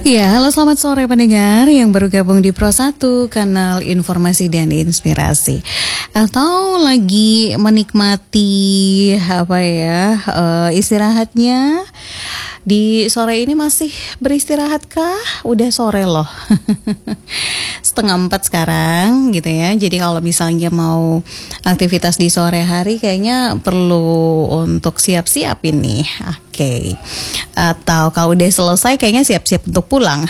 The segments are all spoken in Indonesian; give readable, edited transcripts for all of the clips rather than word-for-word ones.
Ya, halo selamat sore pendengar yang baru gabung di Pro 1, kanal informasi dan inspirasi. Atau lagi menikmati istirahatnya. Di sore ini masih beristirahat kah? Udah sore loh. 3:30 sekarang gitu ya. Jadi kalau misalnya mau aktivitas di sore hari kayaknya perlu untuk siap-siap ini. Oke. Atau kalau udah selesai kayaknya siap-siap untuk pulang.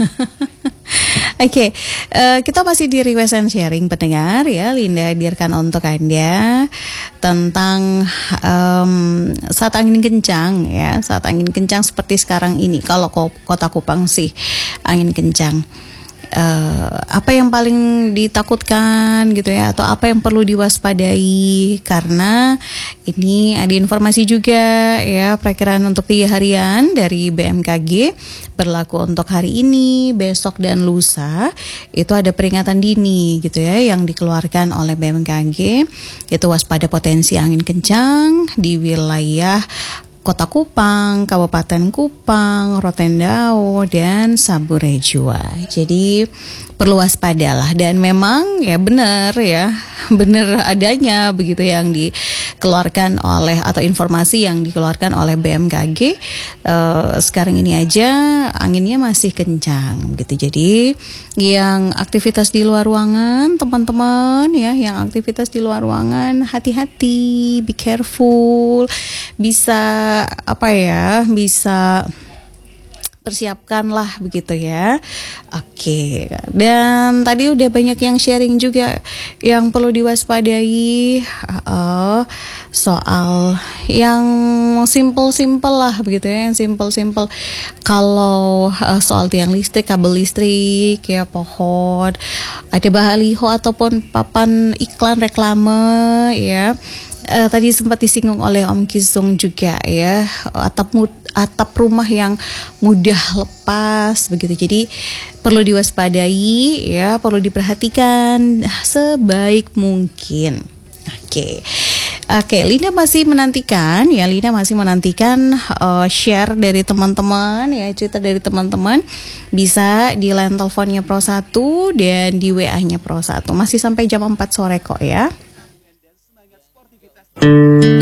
Oke, kita masih di request and sharing pendengar ya. Linda hadirkan untuk Anda tentang saat angin kencang ya. Saat angin kencang seperti sekarang ini. Kalau kota Kupang sih angin kencang. Apa yang paling ditakutkan gitu ya, atau apa yang perlu diwaspadai, karena ini ada informasi juga ya, perakiraan untuk 3 harian dari BMKG berlaku untuk hari ini, besok dan lusa. Itu ada peringatan dini gitu ya yang dikeluarkan oleh BMKG, itu waspada potensi angin kencang di wilayah Kota Kupang, Kabupaten Kupang, Rotendao, dan Saburejua. Jadi perlu waspadalah, dan memang ya benar adanya begitu yang dikeluarkan oleh, atau informasi yang dikeluarkan oleh BMKG. Sekarang ini aja anginnya masih kencang gitu. Jadi yang aktivitas di luar ruangan, teman-teman ya, yang aktivitas di luar ruangan hati-hati, be careful, bisa persiapkanlah begitu ya. Oke. Dan tadi udah banyak yang sharing juga yang perlu diwaspadai soal yang simple lah begitu ya, yang simple. Kalau soal tiang listrik, kabel listrik ya, pohon, ada baliho ataupun papan iklan reklame ya. Tadi sempat disinggung oleh Om Kisung juga ya, atap rumah yang mudah lepas begitu. Jadi perlu diwaspadai ya, perlu diperhatikan sebaik mungkin. Oke, Linda masih menantikan share dari teman-teman ya, cerita dari teman-teman bisa di line teleponnya Pro 1 dan di WA-nya Pro 1. Masih sampai jam 4 sore kok ya.